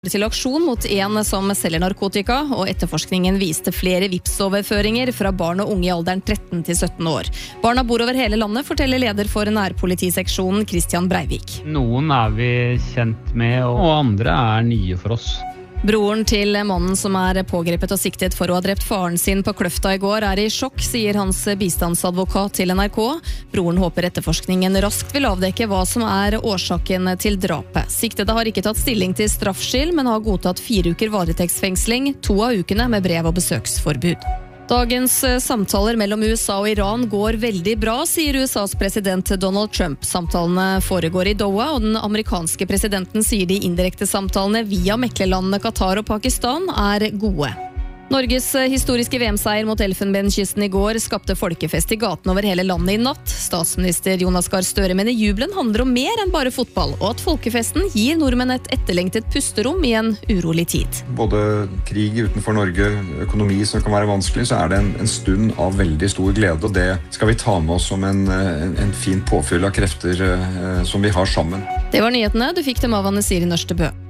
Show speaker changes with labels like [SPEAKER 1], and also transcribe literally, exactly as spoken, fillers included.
[SPEAKER 1] til aksjon mot en som selger narkotika, og etterforskningen viste flere Vipps-overføringer fra barn og unge i alderen tretten til sytten år. Barna bor over hele landet, forteller leder for nærpolitiseksjonen Christian Breivik.
[SPEAKER 2] Noen er vi kjent med, og andre er nye for oss.
[SPEAKER 1] Broren til mannen som er pågrepet og siktet for å ha drept faren sin på Kløfta i går er i sjokk, sier hans bistandsadvokat til N R K. Broren håper etterforskningen raskt vil avdekke hva som er årsaken til drapet. Siktede har ikke tatt stilling til straffskyld, men har godtatt fire uker varetektsfengsling, to av ukene med brev- og besøksforbud. Dagens samtaler mellom U S A og Iran går veldig bra, sier U S A's president Donald Trump. Samtalene foregår i Doha, og den amerikanske presidenten sier de indirekte samtalene via meklerlandene Qatar og Pakistan er gode. Norges historiske V M-seier mot Elfenbenskysten i går skapte folkefest i gaten over hele landet i natt. Statsminister Jonas Gahr Støre mener jubelen handler om mer enn bare fotball, og at folkefesten gir nordmenn et etterlengtet pusterom i en urolig tid.
[SPEAKER 3] Både krig utenfor Norge, økonomi som kan være vanskelig, så er det en, en stund av veldig stor glede, og det skal vi ta med oss som en, en, en fin påfyll av krefter eh, som vi har sammen.
[SPEAKER 1] Det var nyhetene. Du fikk dem av Anne Siri Nørstebø.